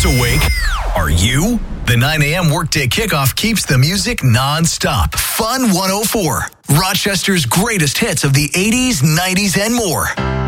ears awake? Are you? The 9 a.m. workday kickoff keeps the music non-stop. Fun 104. Rochester's greatest hits of the 80s, 90s, and more.